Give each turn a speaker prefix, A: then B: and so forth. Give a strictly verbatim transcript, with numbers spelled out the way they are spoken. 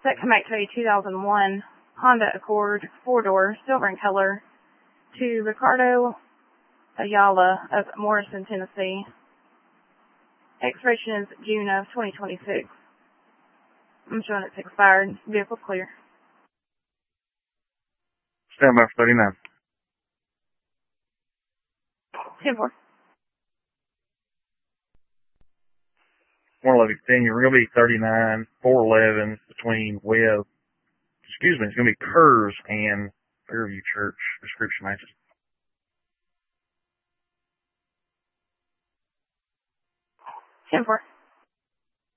A: That come back to a two thousand one Honda Accord, four-door, silver in color, to Ricardo Ayala of Morrison, Tennessee. Expiration is June of twenty twenty-six. I'm showing it's expired. Vehicle clear.
B: Stand by for thirty-nine.
A: ten four.
B: one eleven Virginia, we're going to be thirty-nine, four eleven between Webb, excuse me, it's going to be Kurz and Fairview Church. Description matches.
A: ten four.